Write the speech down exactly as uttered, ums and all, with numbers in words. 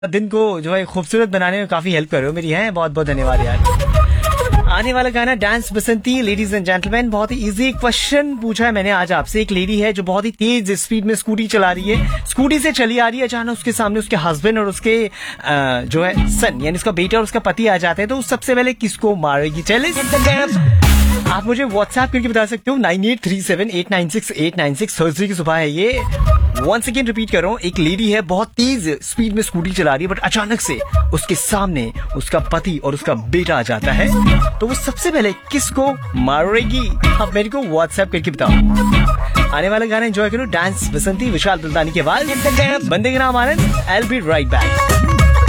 दिन को जो है खूबसूरत बनाने में काफी हेल्प कर रहे हो मेरी, है बहुत बहुत धन्यवाद यार। आने वाला गाना dance Basanti. Ladies and gentleman, बहुत ही इजी क्वेश्चन पूछा है मैंने आज आपसे। एक लेडी है जो बहुत ही तेज स्पीड में स्कूटी चला रही है, स्कूटी से चली आ रही है, अचानक उसके सामने उसके हस्बैंड और उसके आ, जो है सन यानी उसका बेटा और उसका पति आ जाते हैं, तो सबसे पहले किसको मारेगी? चलिए आप मुझे व्हाट्सएप करके बता सकते हो nine eight three seven eight nine six eight nine six. Thursday की सुबह है ये। वन सेकेंड रिपीट कर रहा हूँ, एक लेडी है बहुत तेज स्पीड में स्कूटी चला रही है, बट अचानक से उसके सामने उसका पति और उसका बेटा आ जाता है, तो वो सबसे पहले किसको मारेगी? आप मेरे को व्हाट्सएप करके बताओ। आने वाला गाना एंजॉय करो, डांस बसंती, विशाल दुल्तानी के बाद। बंदे का नाम आनंद। I will be right back.